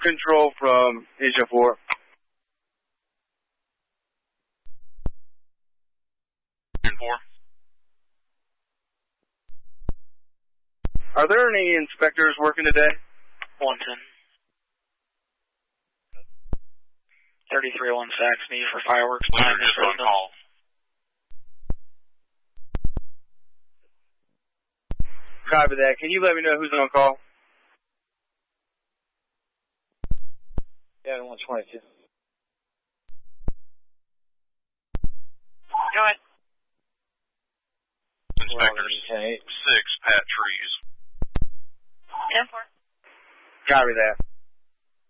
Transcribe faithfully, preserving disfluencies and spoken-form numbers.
Control from Asia four. four. Are there any inspectors working today? one ten. thirty-three oh one Saxony for fireworks. Leader just on call. Copy that. Can you let me know who's on call? Yeah, one twenty-two. Go ahead. Inspectors six, Pat Trees. ten four. Copy that.